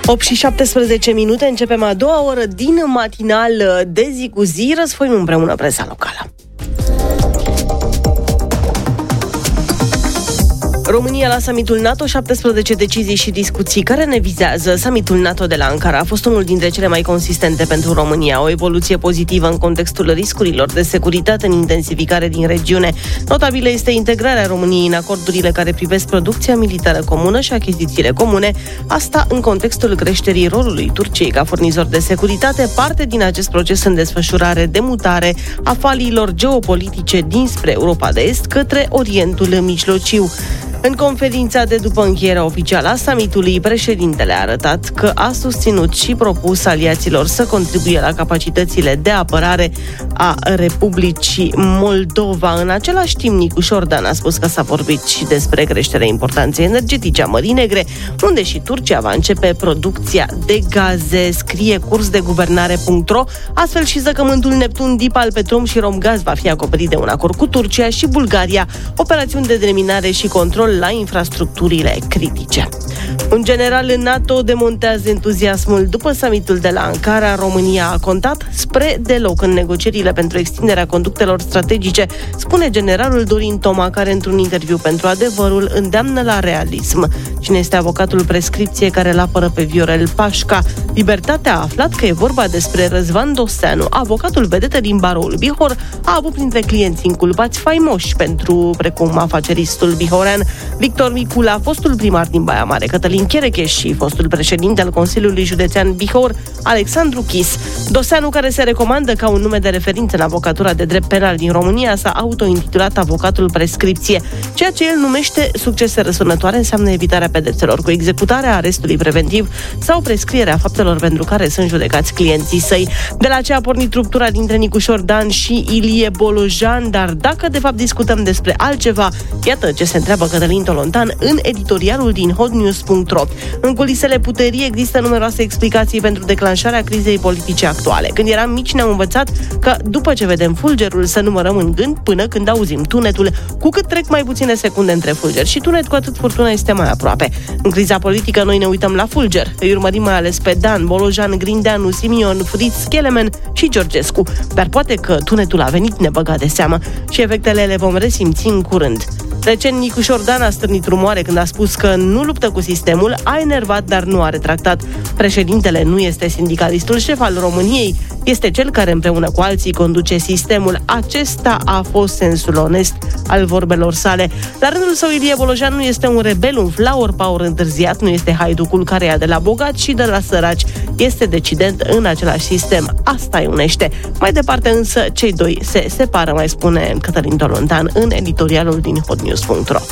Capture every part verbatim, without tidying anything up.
opt și șaptesprezece minute, începem a doua oră din matinal de zi cu zi, răsfoim împreună presa locală. România la summitul NATO, șaptesprezece decizii și discuții care ne vizează. Summitul NATO de la Ankara a fost unul dintre cele mai consistente pentru România, o evoluție pozitivă în contextul riscurilor de securitate în intensificare din regiune. Notabilă este integrarea României în acordurile care privesc producția militară comună și achizițiile comune, asta în contextul creșterii rolului Turciei ca furnizor de securitate, parte din acest proces în desfășurare de mutare a faliilor geopolitice dinspre Europa de Est către Orientul Mijlociu. În conferința de după încheierea oficială a summitului, președintele a arătat că a susținut și propus aliaților să contribuie la capacitățile de apărare a Republicii Moldova. În același timp, Nicu Șordan a spus că s-a vorbit și despre creșterea importanței energetice a Mării Negre, unde și Turcia va începe producția de gaze, scrie cursdeguvernare punct ro. Astfel și zăcământul Neptun, Dipal, Petrom și Romgaz va fi acoperit de un acord cu Turcia și Bulgaria, operațiuni de deminare și control la infrastructurile critice. Un general în NATO demontează entuziasmul după summitul de la Ankara. România a contat spre deloc în negocierile pentru extinderea conductelor strategice, spune generalul Dorin Toma, care într-un interviu pentru Adevărul îndeamnă la realism. Cine este avocatul prescripție care îl apără pe Viorel Pașca? Libertatea a aflat că e vorba despre Răzvan Doseanu, avocatul vedetă din baroul Bihor, a avut printre clienți inculpați faimoși pentru, precum afaceristul bihorean Victor Micula, fostul primar din Baia Mare Cătălin Cherecheș și fostul președinte al Consiliului Județean Bihor Alexandru Chis. Doseanu, care se recomandă ca un nume de referință în avocatura de drept penal din România, s-a autointitulat avocatul prescripție. Ceea ce el numește succese răsunătoare înseamnă evitarea pedepselor cu executarea arestului preventiv sau prescrierea faptelor pentru care sunt judecați clienții săi. De la ce a pornit ruptura dintre Nicu Șordan și Ilie Bolojan, dar dacă de fapt discutăm despre altceva, iată ce se întreabă Cătălin Tolontan în editorialul din hotnews punct ro. În culisele puterii există numeroase explicații pentru declanșarea crizei politice actuale. Când eram mici ne-au învățat că după ce vedem fulgerul să numărăm în gând până când auzim tunetul. Cu cât trec mai puține secunde între fulger și tunet, cu atât furtuna este mai aproape. În criza politică noi ne uităm la fulger. Îi urmărim mai ales pe Dan, Bolojan, Grindeanu, Simion, Fritz, Chelemen și Georgescu. Dar poate că tunetul a venit nebăgat de seamă și efectele le vom resimți în curând. Recent, Nicu Șordan a stârnit rumoare când a spus că nu luptă cu sistemul, a enervat, dar nu a retractat. Președintele nu este sindicalistul șef al României, este cel care împreună cu alții conduce sistemul. Acesta a fost sensul onest al vorbelor sale. La rândul său, Ilie Bolojan nu este un rebel, un flower power întârziat, nu este haiducul care ia de la bogați și de la săraci. Este decident în același sistem. Asta îi unește. Mai departe însă, cei doi se separă, mai spune Cătălin Tolontan în editorialul din hotnews punct ro.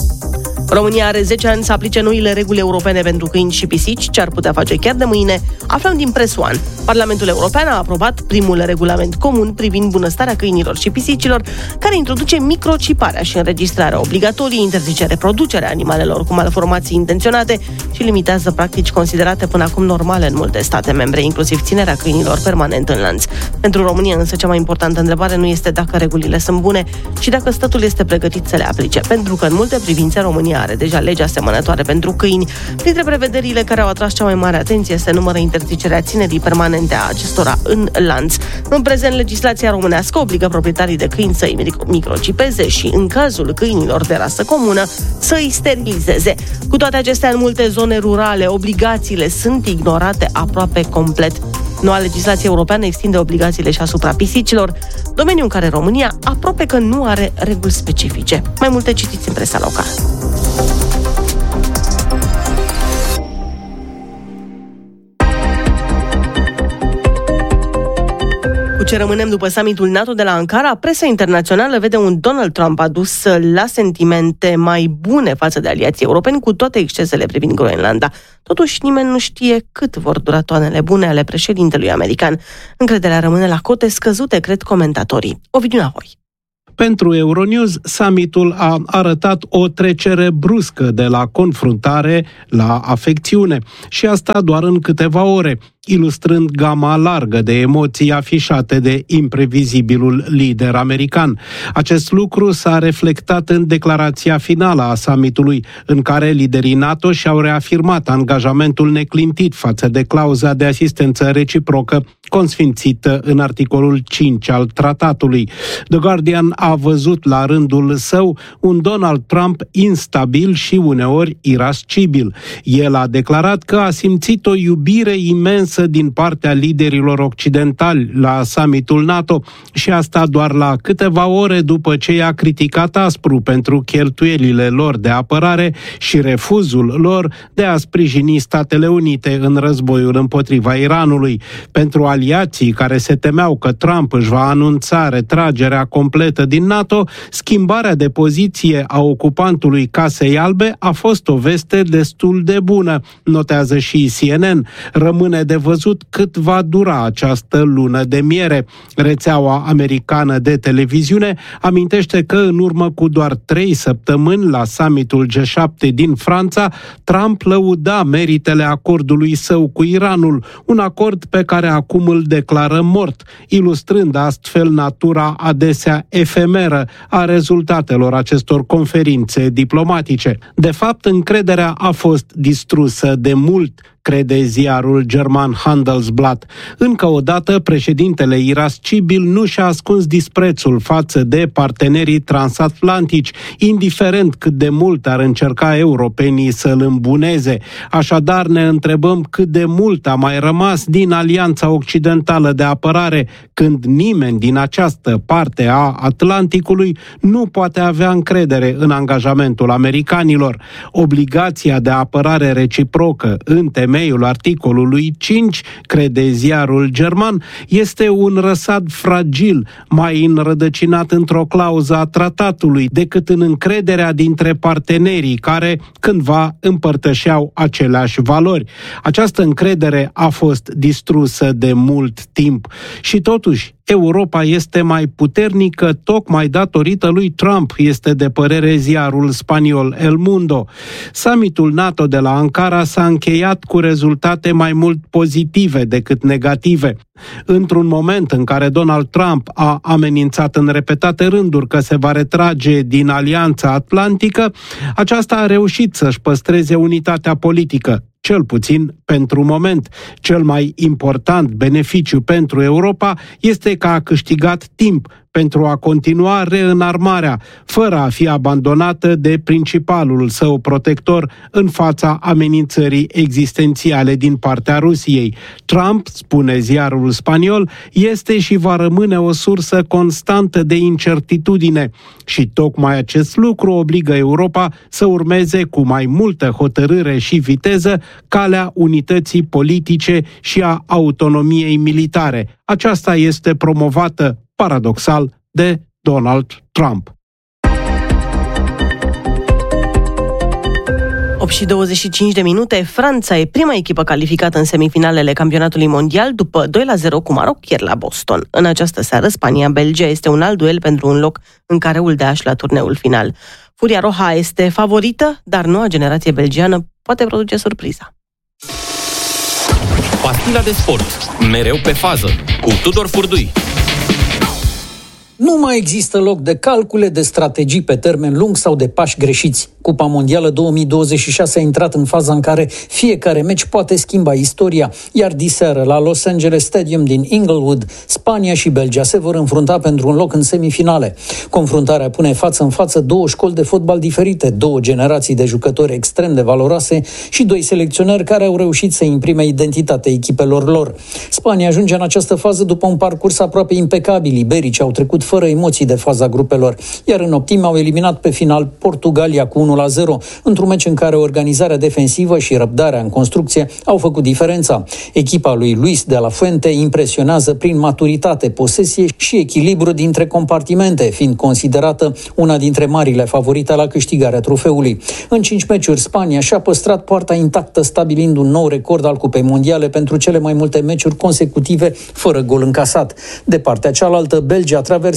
România are zece ani să aplice noile reguli europene pentru câini și pisici, ce ar putea face chiar de mâine, aflăm din Press One. Parlamentul European a aprobat primul regulament comun privind bunăstarea câinilor și pisicilor, care introduce microciparea și înregistrarea obligatorii, interzice reproducerea animalelor cu malformații intenționate și limitează practici considerate până acum normale în multe state membre, inclusiv ținerea câinilor permanent în lanț. Pentru România însă cea mai importantă întrebare nu este dacă regulile sunt bune, ci dacă statul este pregătit să le aplice, pentru că în multe privințe România are deja legea asemănătoare pentru câini. Printre prevederile care au atras cea mai mare atenție se numără interzicerea ținerii permanente a acestora în lanț. În prezent, legislația românească obligă proprietarii de câini să îi microcipeze și, în cazul câinilor de rasă comună, să îi sterilizeze. Cu toate acestea, în multe zone rurale, obligațiile sunt ignorate aproape complet. Noua legislație europeană extinde obligațiile și asupra pisicilor, domeniu în care România aproape că nu are reguli specifice. Mai multe citiți în presa locală. Cu ce rămânem după summitul NATO de la Ankara, presa internațională vede un Donald Trump adus la sentimente mai bune față de aliații europeni, cu toate excesele privind Groenlanda. Totuși, nimeni nu știe cât vor dura toanele bune ale președintelui american. Încrederea rămâne la cote scăzute, cred comentatorii. Ovidiu Nahoi. Pentru Euronews, summitul a arătat o trecere bruscă de la confruntare la afecțiune și asta doar în câteva ore. ilustrând gama largă de emoții afișate de imprevizibilul lider american. Acest lucru s-a reflectat în declarația finală a summitului, în care liderii NATO și-au reafirmat angajamentul neclintit față de clauza de asistență reciprocă consfințită în articolul cinci al tratatului. The Guardian a văzut la rândul său un Donald Trump instabil și uneori irascibil. El a declarat că a simțit o iubire imensă din partea liderilor occidentali la summitul NATO și asta doar la câteva ore după ce i-a criticat aspru pentru cheltuielile lor de apărare și refuzul lor de a sprijini Statele Unite în războiul împotriva Iranului. Pentru aliații care se temeau că Trump își va anunța retragerea completă din NATO, schimbarea de poziție a ocupantului Casei Albe a fost o veste destul de bună, notează și C N N. Rămâne de văzut cât va dura această lună de miere. Rețeaua americană de televiziune amintește că în urmă cu doar trei săptămâni la summitul G șapte din Franța, Trump lăuda meritele acordului său cu Iranul, un acord pe care acum îl declară mort, ilustrând astfel natura adesea efemeră a rezultatelor acestor conferințe diplomatice. De fapt, încrederea a fost distrusă de mult, crede ziarul german Handelsblatt. Încă o dată, președintele irascibil nu și-a ascuns disprețul față de partenerii transatlantici, indiferent cât de mult ar încerca europenii să-l îmbuneze. Așadar, ne întrebăm cât de mult a mai rămas din Alianța Occidentală de Apărare, când nimeni din această parte a Atlanticului nu poate avea încredere în angajamentul americanilor. Obligația de apărare reciprocă în temeiul articolului cinci, crede ziarul german, este un răsad fragil, mai înrădăcinat într-o clauză a tratatului decât în încrederea dintre partenerii care cândva împărtășeau aceleași valori. Această încredere a fost distrusă de mult timp și totuși Europa este mai puternică tocmai datorită lui Trump, este de părere ziarul spaniol El Mundo. Summitul NATO de la Ankara s-a încheiat cu rezultate mai mult pozitive decât negative. Într-un moment în care Donald Trump a amenințat în repetate rânduri că se va retrage din Alianța Atlantică, aceasta a reușit să-și păstreze unitatea politică, cel puțin pentru moment. Cel mai important beneficiu pentru Europa este că a câștigat timp pentru a continua reînarmarea, fără a fi abandonată de principalul său protector în fața amenințării existențiale din partea Rusiei. Trump, spune ziarul spaniol, este și va rămâne o sursă constantă de incertitudine și tocmai acest lucru obligă Europa să urmeze cu mai multă hotărâre și viteză calea unității politice și a autonomiei militare. Aceasta este promovată, paradoxal, de Donald Trump. opt și douăzeci și cinci de minute, Franța e prima echipă calificată în semifinalele campionatului mondial după doi la zero cu Maroc ieri la Boston. În această seară, Spania-Belgia este un alt duel pentru un loc în careul de ași la turneul final. Furia Roja este favorită, dar noua generație belgiană poate produce surpriza. Pastila de sport, mereu pe fază, cu Tudor Furdui. Nu mai există loc de calcule, de strategii pe termen lung sau de pași greșiți. Cupa Mondială două mii douăzeci și șase a intrat în faza în care fiecare meci poate schimba istoria, iar diseară la Los Angeles Stadium din Inglewood, Spania și Belgia se vor înfrunta pentru un loc în semifinale. Confruntarea pune față în față două școli de fotbal diferite, două generații de jucători extrem de valoroase și doi selecționeri care au reușit să imprime identitatea echipelor lor. Spania ajunge în această fază după un parcurs aproape impecabil. Ibericii au trecut fără emoții de faza grupelor, iar în optimi au eliminat pe final Portugalia cu unu la zero, într-un meci în care organizarea defensivă și răbdarea în construcție au făcut diferența. Echipa lui Luis de la Fuente impresionează prin maturitate, posesie și echilibru dintre compartimente, fiind considerată una dintre marile favorite la câștigarea trofeului. În cinci meciuri, Spania și-a păstrat poarta intactă, stabilind un nou record al Cupei Mondiale pentru cele mai multe meciuri consecutive fără gol încasat. De partea cealaltă, Belgia traversează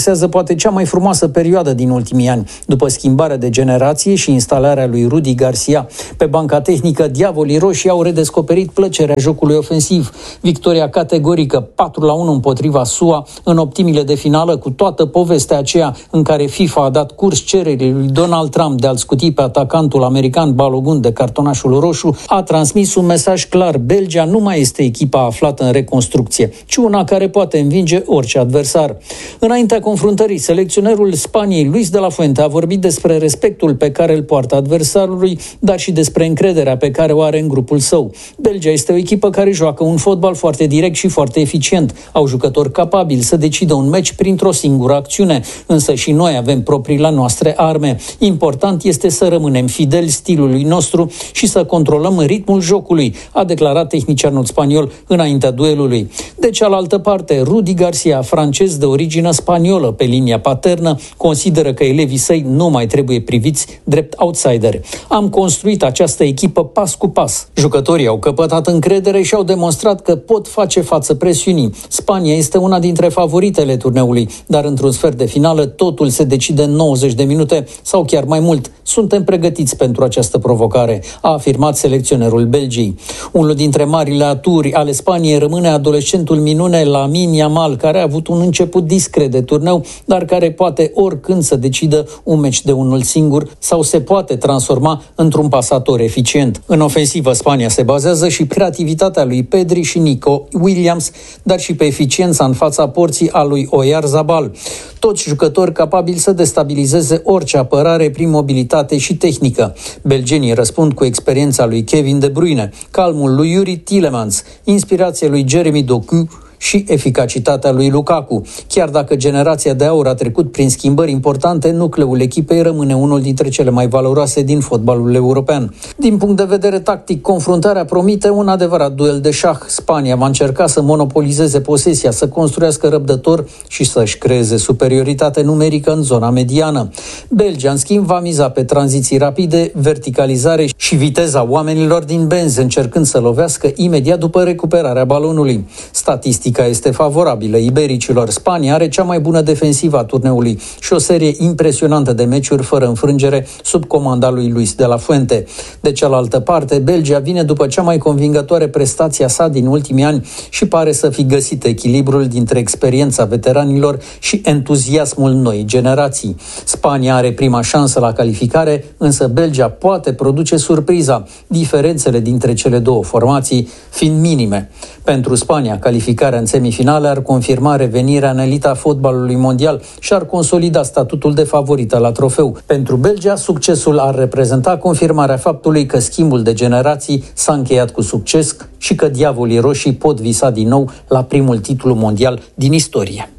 traversează poate cea mai frumoasă perioadă din ultimii ani, după schimbarea de generație și instalarea lui Rudi Garcia. Pe banca tehnică, diavolii roșii au redescoperit plăcerea jocului ofensiv. Victoria categorică patru la unu împotriva S U A în optimile de finală, cu toată povestea aceea în care FIFA a dat curs cererii lui Donald Trump de a-l scuti pe atacantul american Balogun de cartonașul roșu, a transmis un mesaj clar: Belgia nu mai este echipa aflată în reconstrucție, ci una care poate învinge orice adversar. Înaintea confruntării, selecționerul Spaniei, Luis de la Fuente, a vorbit despre respectul pe care îl poartă adversarului, dar și despre încrederea pe care o are în grupul său. Belgia este o echipă care joacă un fotbal foarte direct și foarte eficient. Au jucători capabili să decidă un meci printr-o singură acțiune, însă și noi avem propriile noastre arme. Important este să rămânem fideli stilului nostru și să controlăm ritmul jocului, a declarat tehnicianul spaniol înaintea duelului. De cealaltă parte, Rudi Garcia, francez de origine spaniolă pe linia paternă, consideră că elevii săi nu mai trebuie priviți drept outsideri. Am construit această echipă pas cu pas. Jucătorii au căpătat încredere și au demonstrat că pot face față presiunii. Spania este una dintre favoritele turneului, dar într-un sfert de finală totul se decide în nouăzeci de minute sau chiar mai mult. Suntem pregătiți pentru această provocare, a afirmat selecționerul Belgiei. Unul dintre marile aturi ale Spaniei rămâne adolescentul minune Lamine Yamal, care a avut un început discret de turneu, dar care poate oricând să decidă un meci de unul singur sau se poate transforma într-un pasator eficient. În ofensivă, Spania se bazează și pe creativitatea lui Pedri și Nico Williams, dar și pe eficiența în fața porții a lui Oyarzabal. Toți jucători capabili să destabilizeze orice apărare prin mobilitate și tehnică. Belgenii răspund cu experiența lui Kevin De Bruyne, calmul lui Yuri Tielemans, inspirația lui Jeremy Doku și eficacitatea lui Lukaku. Chiar dacă generația de aur a trecut prin schimbări importante, nucleul echipei rămâne unul dintre cele mai valoroase din fotbalul european. Din punct de vedere tactic, confruntarea promite un adevărat duel de șah. Spania va încerca să monopolizeze posesia, să construiască răbdător și să-și creeze superioritate numerică în zona mediană. Belgia, în schimb, va miza pe tranziții rapide, verticalizare și viteza oamenilor din benzi, încercând să lovească imediat după recuperarea balonului. Statistic este favorabilă ibericilor. Spania are cea mai bună defensivă a turneului și o serie impresionantă de meciuri fără înfrângere sub comanda lui Luis de la Fuente. De cealaltă parte, Belgia vine după cea mai convingătoare prestație a sa din ultimii ani și pare să fi găsit echilibrul dintre experiența veteranilor și entuziasmul noii generații. Spania are prima șansă la calificare, însă Belgia poate produce surpriza, diferențele dintre cele două formații fiind minime. Pentru Spania, calificarea în semifinale ar confirma revenirea în elita fotbalului mondial și ar consolida statutul de favorită la trofeu. Pentru Belgia, succesul ar reprezenta confirmarea faptului că schimbul de generații s-a încheiat cu succes și că diavolii roșii pot visa din nou la primul titlu mondial din istorie.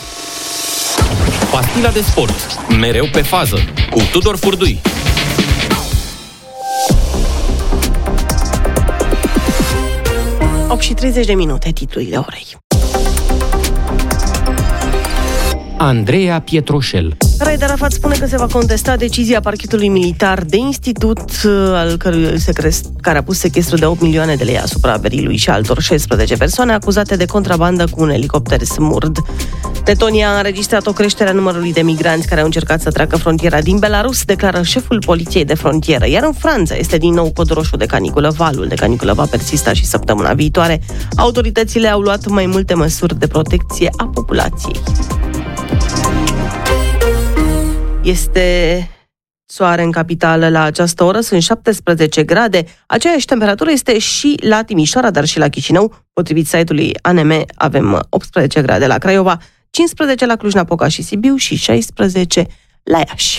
Pastila de sport, mereu pe fază, cu Tudor Furdui. opt și treizeci de minute, titlurile orei. Andreea Pietroșel. Raed Arafat spune că se va contesta decizia parchetului militar de institut, al cărui secrest, care a pus sechestru de opt milioane de lei asupra averii lui și altor șaisprezece persoane acuzate de contrabandă cu un elicopter Smurd. Letonia a înregistrat o creștere a numărului de migranți care au încercat să treacă frontiera din Belarus, declară șeful poliției de frontieră. Iar în Franța este din nou cod roșu de caniculă. Valul de caniculă va persista și săptămâna viitoare. Autoritățile au luat mai multe măsuri de protecție a populației. Este soare în capitală la această oră, sunt șaptesprezece grade. Aceeași temperatură este și la Timișoara, dar și la Chișinău. Potrivit site-ului A N M, avem optsprezece grade la Craiova, cincisprezece la Cluj-Napoca și Sibiu și șaisprezece la Iași.